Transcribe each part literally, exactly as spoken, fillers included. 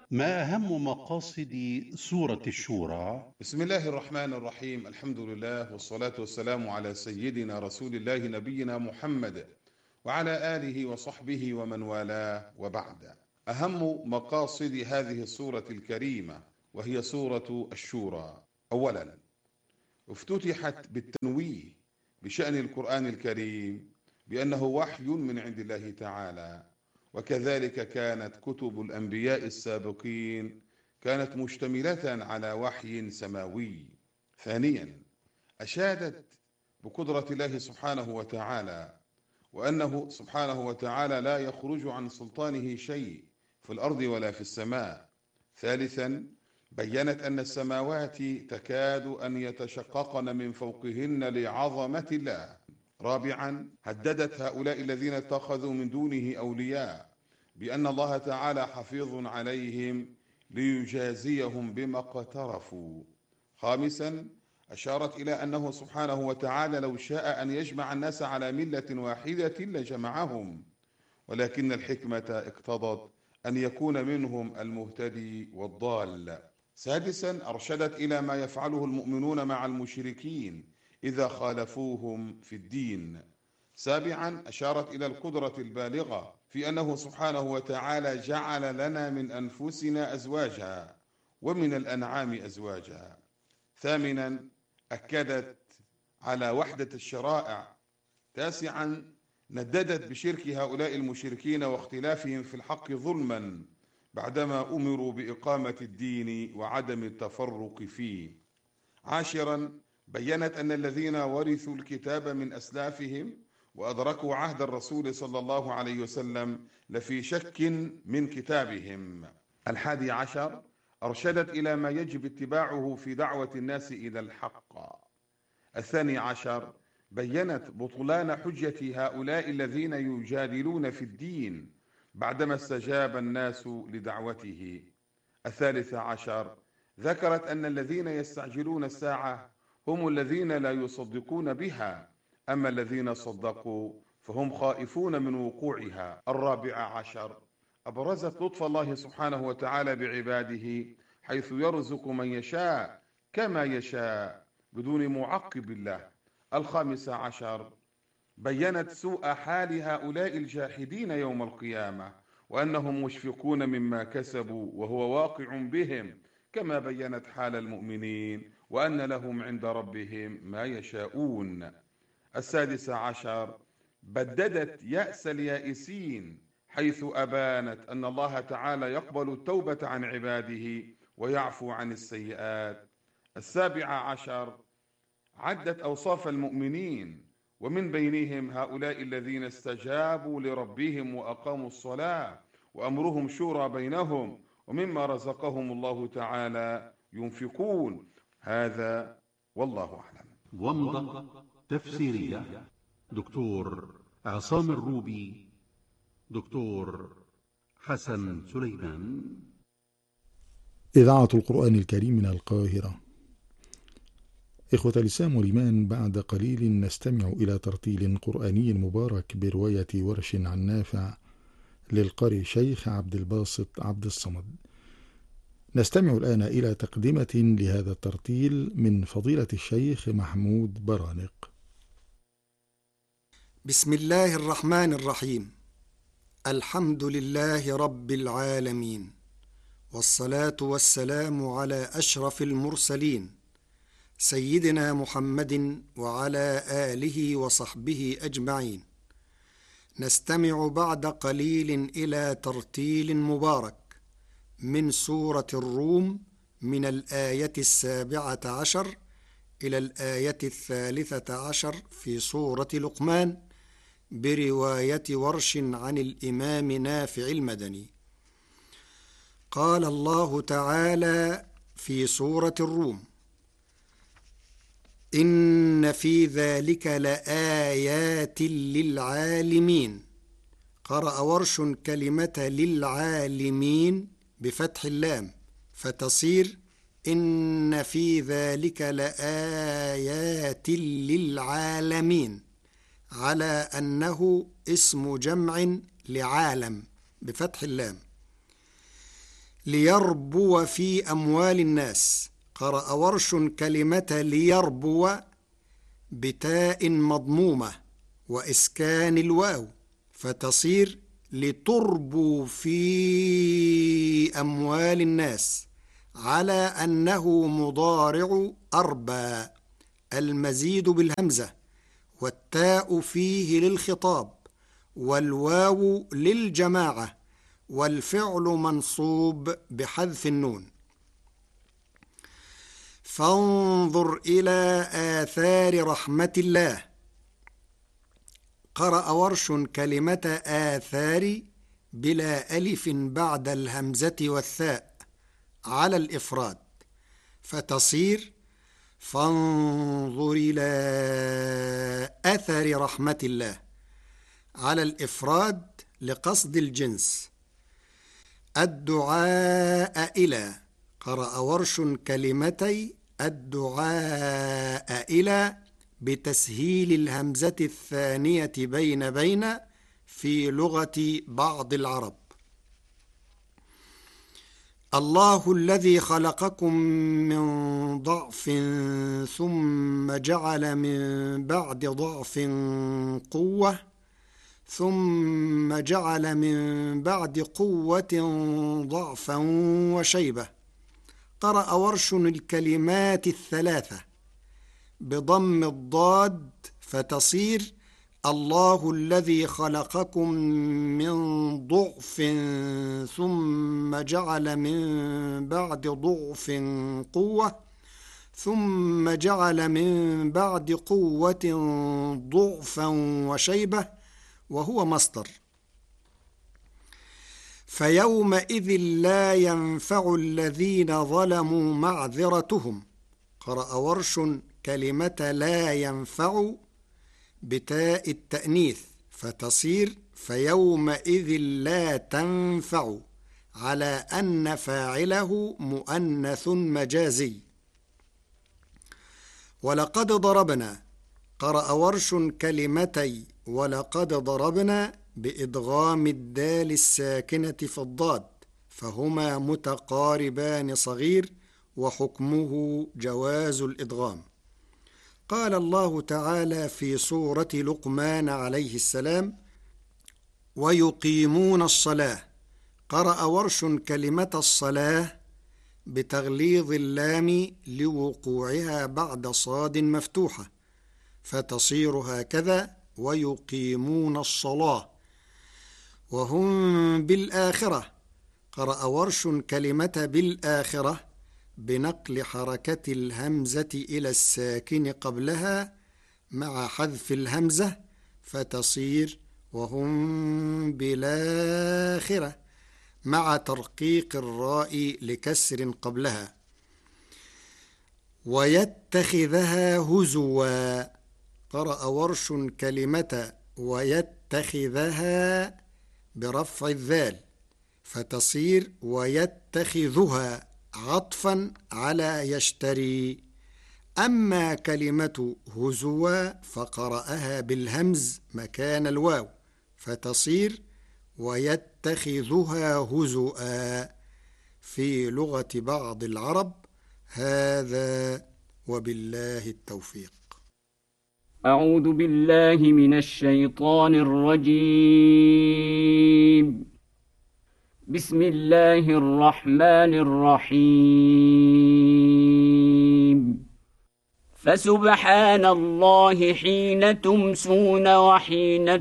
ما أهم مقاصد سورة الشورى؟ بسم الله الرحمن الرحيم. الحمد لله والصلاة والسلام على سيدنا رسول الله نبينا محمد وعلى آله وصحبه ومن والاه، وبعد. أهم مقاصد هذه السورة الكريمة وهي سورة الشورى: أولا، افتتحت بالتنويه بشأن القرآن الكريم بأنه وحي من عند الله تعالى، وكذلك كانت كتب الأنبياء السابقين كانت مشتملة على وحي سماوي. ثانيا، أشادت بقدرة الله سبحانه وتعالى، وأنه سبحانه وتعالى لا يخرج عن سلطانه شيء في الأرض ولا في السماء. ثالثا، بيّنت أن السماوات تكاد أن يتشققن من فوقهن لعظمة الله. رابعا، هددت هؤلاء الذين اتخذوا من دونه أولياء بأن الله تعالى حفيظ عليهم ليجازيهم بما اقترفوا. خامسا، أشارت إلى أنه سبحانه وتعالى لو شاء أن يجمع الناس على ملة واحدة لجمعهم، ولكن الحكمة اقتضت أن يكون منهم المهتدي والضال. سادسا، أرشدت إلى ما يفعله المؤمنون مع المشركين إذا خالفوهم في الدين. سابعا، أشارت إلى القدرة البالغة في أنه سبحانه وتعالى جعل لنا من أنفسنا أزواجا ومن الأنعام أزواجا. ثامنا، أكدت على وحدة الشرائع. تاسعا، نددت بشرك هؤلاء المشركين واختلافهم في الحق ظلما بعدما أمروا بإقامة الدين وعدم التفرق فيه. عاشرا، بيّنت أن الذين ورثوا الكتاب من أسلافهم وأدركوا عهد الرسول صلى الله عليه وسلم لفي شك من كتابهم. الحادي عشر، أرشدت إلى ما يجب اتباعه في دعوة الناس إلى الحق. الثاني عشر، بيّنت بطلان حجة هؤلاء الذين يجادلون في الدين بعدما استجاب الناس لدعوته. الثالث عشر، ذكرت أن الذين يستعجلون الساعة هم الذين لا يصدقون بها، أما الذين صدقوا فهم خائفون من وقوعها. الرابع عشر، أبرزت لطف الله سبحانه وتعالى بعباده حيث يرزق من يشاء كما يشاء بدون معقب الله. الخامس عشر، بيّنت سوء حال هؤلاء الجاحدين يوم القيامة وأنهم مشفقون مما كسبوا وهو واقع بهم، كما بيّنت حال المؤمنين وأن لهم عند ربهم ما يشاءون. السادس عشر، بددت يأس اليائسين حيث أبانت أن الله تعالى يقبل التوبة عن عباده ويعفو عن السيئات. السابع عشر، عدت أوصاف المؤمنين ومن بينهم هؤلاء الذين استجابوا لربهم وأقاموا الصلاة وأمرهم شورى بينهم ومما رزقهم الله تعالى ينفقون. هذا والله أعلم. ومضة تفسيرية دكتور عصام الروبي، دكتور حسن سليمان. إذاعة القرآن الكريم من القاهرة. إخوة الإسلام والإيمان، بعد قليل نستمع إلى ترتيل قرآني مبارك برواية ورش عن نافع للقارئ شيخ عبد الباسط عبد الصمد. نستمع الآن إلى تقدمة لهذا الترتيل من فضيلة الشيخ محمود برانق. بسم الله الرحمن الرحيم. الحمد لله رب العالمين، والصلاة والسلام على أشرف المرسلين سيدنا محمد وعلى آله وصحبه أجمعين. نستمع بعد قليل إلى ترتيل مبارك من سورة الروم من الآية السابعة عشر إلى الآية الثالثة عشر في سورة لقمان برواية ورش عن الإمام نافع المدني. قال الله تعالى في سورة الروم: إن في ذلك لآيات للعالمين. قرأ ورش كلمة للعالمين بفتح اللام فتصير إن في ذلك لآيات للعالمين، على أنه اسم جمع لعالم بفتح اللام، ليربو في أموال الناس. قرأ ورش كلمة ليربو بتاء مضمومة وإسكان الواو، فتصير لتربو في أموال الناس، على أنه مضارع أربى، المزيد بالهمزة، والتاء فيه للخطاب، والواو للجماعة، والفعل منصوب بحذف النون. فانظر إلى آثار رحمة الله. قرأ ورش كلمة آثار بلا ألف بعد الهمزة والثاء على الإفراد، فتصير فانظر إلى أثر رحمة الله على الإفراد لقصد الجنس. الدعاء إلى. قرأ ورش كلمتي الدعاء إلى بتسهيل الهمزة الثانية بين بين في لغة بعض العرب. الله الذي خلقكم من ضعف ثم جعل من بعد ضعف قوة ثم جعل من بعد قوة ضعفا وشيبة. قرأ ورش الكلمات الثلاثة بضم الضاد، فتصير الله الذي خلقكم من ضعف ثم جعل من بعد ضعف قوة ثم جعل من بعد قوة ضعفا وشيبة، وهو مصدر. فيومئذ لا ينفع الذين ظلموا معذرتهم. قرأ ورش كلمة لا ينفع بتاء التأنيث، فتصير فيومئذ لا تنفع، على أن فاعله مؤنث مجازي. ولقد ضربنا. قرأ ورش كلمتي ولقد ضربنا بإدغام الدال الساكنة في الضاد، فهما متقاربان صغير، وحكمه جواز الإدغام. قال الله تعالى في سورة لقمان عليه السلام: ويقيمون الصلاة. قرأ ورش كلمة الصلاة بتغليظ اللام لوقوعها بعد صاد مفتوحة، فتصير هكذا: ويقيمون الصلاة. وهم بالآخرة. قرأ ورش كلمة بالآخرة بنقل حركة الهمزة إلى الساكن قبلها مع حذف الهمزة، فتصير وهم بالآخرة مع ترقيق الراء لكسر قبلها. ويتخذها هزوا. قرأ ورش كلمة ويتخذها برفع الذال، فتصير ويتخذها عطفا على يشتري. أما كلمة هزوا فقرأها بالهمز مكان الواو، فتصير ويتخذها هزؤا في لغة بعض العرب. هذا وبالله التوفيق. أعوذ بالله من الشيطان الرجيم. بسم الله الرحمن الرحيم. فسبحان الله حين تمسون وحين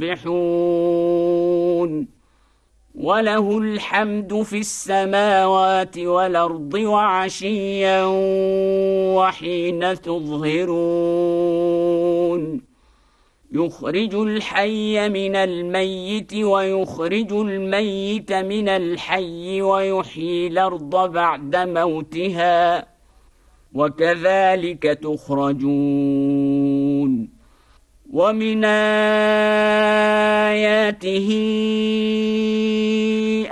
تصبحون، وله الحمد في السماوات والأرض وعشيا وحين تظهرون، يخرج الحي من الميت ويخرج الميت من الحي ويحيي الأرض بعد موتها، وكذلك تخرجون. ومن آياته